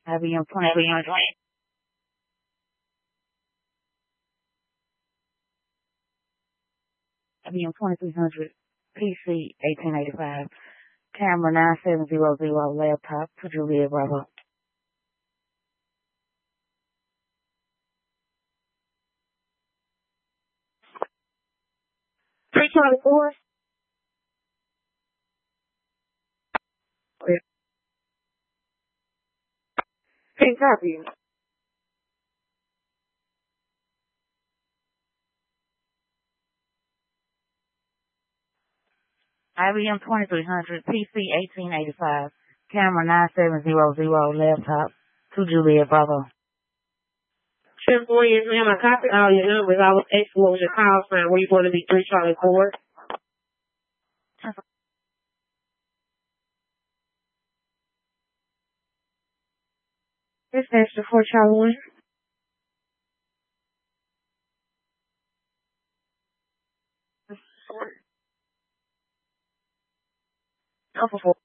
IBM 20. IBM 2300, PC 1885, camera 9700, laptop to Juliet Bravo. Three Charlie 4. Can't copy you. IBM 2300, PC 1885, camera 9700, laptop to Juliet Bravo. 10-4, yes, ma'am. I copied all your numbers. I was asking what was your call sign. Were you going to be 3 Charlie 4? It's extra 4 Charlie 1. Alpha 4.